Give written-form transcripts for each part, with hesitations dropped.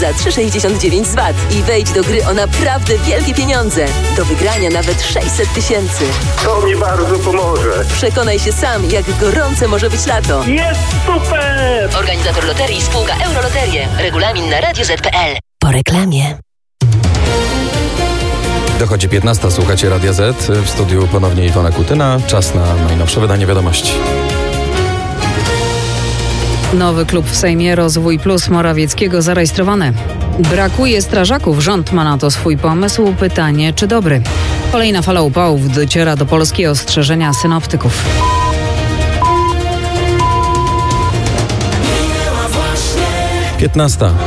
za 3,69 z VAT i wejdź do gry o naprawdę wielkie pieniądze. Do wygrania nawet 600 000. To mi bardzo pomoże. Przekonaj się sam, jak gorące może być lato. Jest super! Organizator loterii spółka Euroloterie. Regulamin na radioz.pl. Po reklamie. Dochodzi 15, słuchacie Radia Z. W studiu ponownie Iwona Kutyna. Czas na najnowsze wydanie wiadomości. Nowy klub w Sejmie Rozwój Plus Morawieckiego zarejestrowany. Brakuje strażaków. Rząd ma na to swój pomysł. Pytanie, czy dobry? Kolejna fala upałów dociera do Polski. Ostrzeżenia synoptyków. Piętnasta.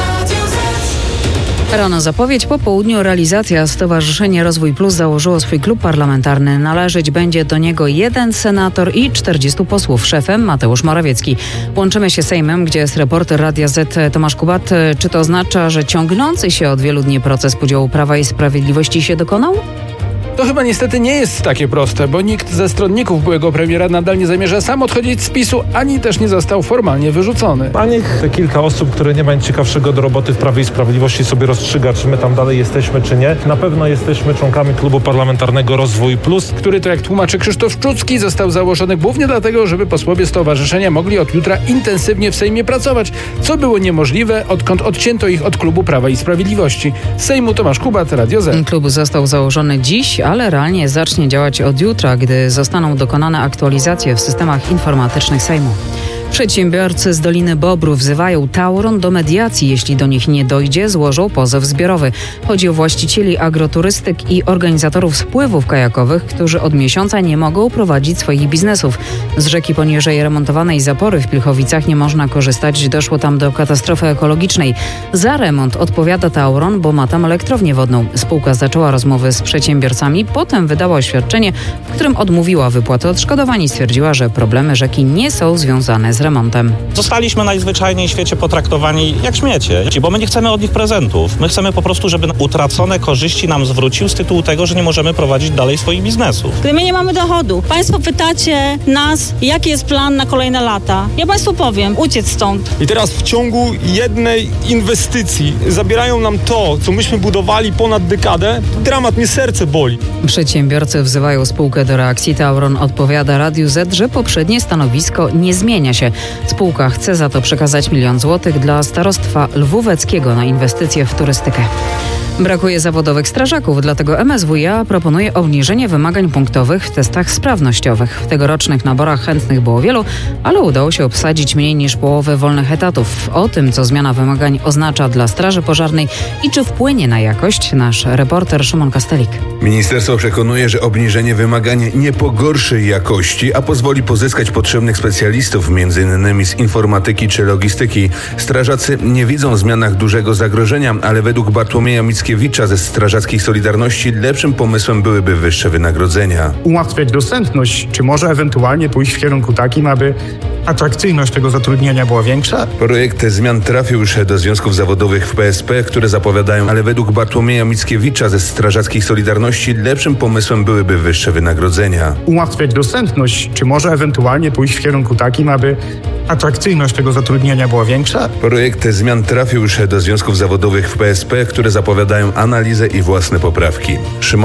Rano zapowiedź, po południu realizacja. Stowarzyszenie Rozwój Plus założyło swój klub parlamentarny. Należeć będzie do niego 1 senator i 40 posłów. Szefem Mateusz Morawiecki. Łączymy się z Sejmem, gdzie jest reporter Radia Z Tomasz Kubat. Czy to oznacza, że ciągnący się od wielu dni proces podziału Prawa i Sprawiedliwości się dokonał? To chyba niestety nie jest takie proste, bo nikt ze stronników byłego premiera nadal nie zamierza sam odchodzić z PiS-u, ani też nie został formalnie wyrzucony. A niech te kilka osób, które nie mają ciekawszego do roboty w Prawie i Sprawiedliwości, sobie rozstrzyga, czy my tam dalej jesteśmy, czy nie. Na pewno jesteśmy członkami klubu parlamentarnego Rozwój Plus, Który to, jak tłumaczy Krzysztof Szczucki, został założony głównie dlatego, żeby posłowie stowarzyszenia mogli od jutra intensywnie w Sejmie pracować, co było niemożliwe, odkąd odcięto ich od klubu Prawa i Sprawiedliwości. Z Sejmu Tomasz Kubat, Radio Z. Klub został założony dziś, ale realnie zacznie działać od jutra, gdy zostaną dokonane aktualizacje w systemach informatycznych Sejmu. Przedsiębiorcy z Doliny Bobrów wzywają Tauron do mediacji. Jeśli do nich nie dojdzie, złożą pozew zbiorowy. Chodzi o właścicieli agroturystyk i organizatorów spływów kajakowych, którzy od miesiąca nie mogą prowadzić swoich biznesów. Z rzeki poniżej remontowanej zapory w Pilchowicach nie można korzystać. Doszło tam do katastrofy ekologicznej. Za remont odpowiada Tauron, bo ma tam elektrownię wodną. Spółka zaczęła rozmowy z przedsiębiorcami, potem wydała oświadczenie, w którym odmówiła wypłaty odszkodowań i stwierdziła, że problemy rzeki nie są związane z remontem. Zostaliśmy najzwyczajniej w świecie potraktowani jak śmiecie, bo my nie chcemy od nich prezentów. My chcemy po prostu, żeby utracone korzyści nam zwrócił z tytułu tego, że nie możemy prowadzić dalej swoich biznesów. Gdy my nie mamy dochodu, państwo pytacie nas, jaki jest plan na kolejne lata. Ja państwu powiem, uciec stąd. I teraz w ciągu jednej inwestycji zabierają nam to, co myśmy budowali ponad dekadę. Dramat, mnie serce boli. Przedsiębiorcy wzywają spółkę do reakcji. Tauron odpowiada Radiu Z, że poprzednie stanowisko nie zmienia się. Spółka chce za to przekazać 1 000 000 złotych dla starostwa lwóweckiego na inwestycje w turystykę. Brakuje zawodowych strażaków, dlatego MSWiA proponuje obniżenie wymagań punktowych w testach sprawnościowych. W tegorocznych naborach chętnych było wielu, ale udało się obsadzić mniej niż połowę wolnych etatów. O tym, co zmiana wymagań oznacza dla Straży Pożarnej i czy wpłynie na jakość, nasz reporter Szymon Kastelik. Ministerstwo przekonuje, że obniżenie wymagań nie pogorszy jakości, a pozwoli pozyskać potrzebnych specjalistów, m.in. z informatyki czy logistyki. Strażacy nie widzą w zmianach dużego zagrożenia, ale według Bartłomieja Mickiewicza ze Strażackich Solidarności lepszym pomysłem byłyby wyższe wynagrodzenia. Ułatwiać dostępność, czy może ewentualnie pójść w kierunku takim, aby atrakcyjność tego zatrudnienia była większa? Projekt zmian trafił już do związków zawodowych w PSP, które zapowiadają, ale według Bartłomieja Mickiewicza ze Strażackich Solidarności lepszym pomysłem byłyby wyższe wynagrodzenia. Ułatwiać dostępność, czy może ewentualnie pójść w kierunku takim, aby atrakcyjność tego zatrudnienia była większa? Projekt zmian trafił już do związków zawodowych w PSP, które zapowiadają analizę i własne poprawki.